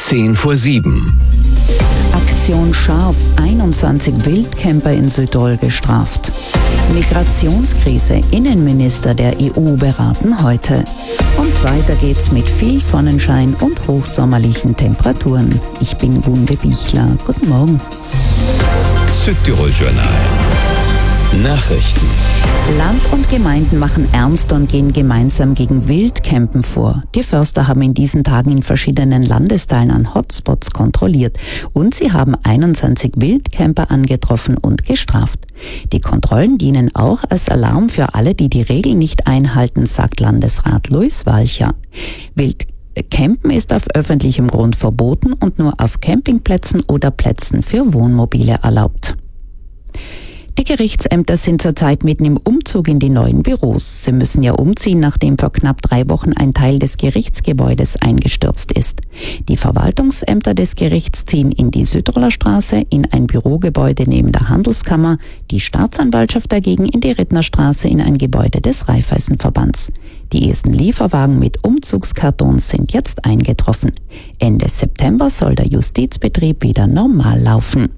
6:10 Aktion Scharf, 21 Wildcamper in Südtirol gestraft. Migrationskrise, Innenminister der EU beraten heute. Und weiter geht's mit viel Sonnenschein und hochsommerlichen Temperaturen. Ich bin Gunde Bichler. Guten Morgen. Südtirol Journal. Nachrichten. Land und Gemeinden machen ernst und gehen gemeinsam gegen Wildcampen vor. Die Förster haben in diesen Tagen in verschiedenen Landesteilen an Hotspots kontrolliert und sie haben 21 Wildcamper angetroffen und gestraft. Die Kontrollen dienen auch als Alarm für alle, die die Regeln nicht einhalten, sagt Landesrat Luis Walcher. Wildcampen ist auf öffentlichem Grund verboten und nur auf Campingplätzen oder Plätzen für Wohnmobile erlaubt. Die Gerichtsämter sind zurzeit mitten im Umzug in die neuen Büros. Sie müssen ja umziehen, nachdem vor knapp 3 Wochen ein Teil des Gerichtsgebäudes eingestürzt ist. Die Verwaltungsämter des Gerichts ziehen in die Südtiroler Straße, in ein Bürogebäude neben der Handelskammer, die Staatsanwaltschaft dagegen in die Rittnerstraße in ein Gebäude des Raiffeisenverbands. Die ersten Lieferwagen mit Umzugskartons sind jetzt eingetroffen. Ende September soll der Justizbetrieb wieder normal laufen.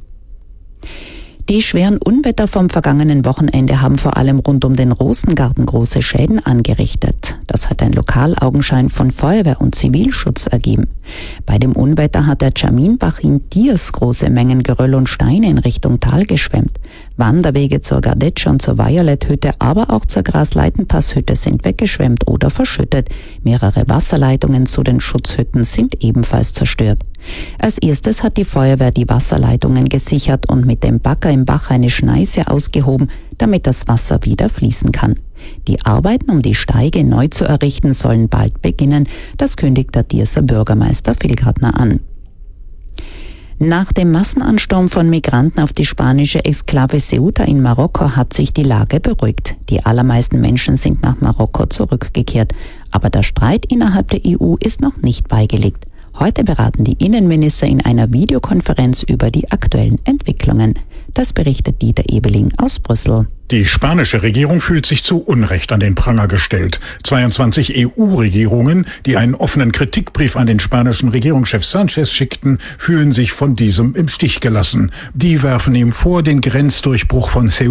Die schweren Unwetter vom vergangenen Wochenende haben vor allem rund um den Rosengarten große Schäden angerichtet. Das hat ein Lokalaugenschein von Feuerwehr und Zivilschutz ergeben. Bei dem Unwetter hat der Tschaminbach in Diers große Mengen Geröll und Steine in Richtung Tal geschwemmt. Wanderwege zur Gardetsche und zur Violet-Hütte, aber auch zur Grasleitenpass-Hütte sind weggeschwemmt oder verschüttet. Mehrere Wasserleitungen zu den Schutzhütten sind ebenfalls zerstört. Als erstes hat die Feuerwehr die Wasserleitungen gesichert und mit dem Bagger im Bach eine Schneise ausgehoben, damit das Wasser wieder fließen kann. Die Arbeiten, um die Steige neu zu errichten, sollen bald beginnen. Das kündigt der Dierser Bürgermeister Phil Gradner an. Nach dem Massenansturm von Migranten auf die spanische Exklave Ceuta in Marokko hat sich die Lage beruhigt. Die allermeisten Menschen sind nach Marokko zurückgekehrt. Aber der Streit innerhalb der EU ist noch nicht beigelegt. Heute beraten die Innenminister in einer Videokonferenz über die aktuellen Entwicklungen. Das berichtet Dieter Ebeling aus Brüssel. Die spanische Regierung fühlt sich zu Unrecht an den Pranger gestellt. 22 EU-Regierungen, die einen offenen Kritikbrief an den spanischen Regierungschef Sánchez schickten, fühlen sich von diesem im Stich gelassen. Die werfen ihm vor, den Grenzdurchbruch von Ceuta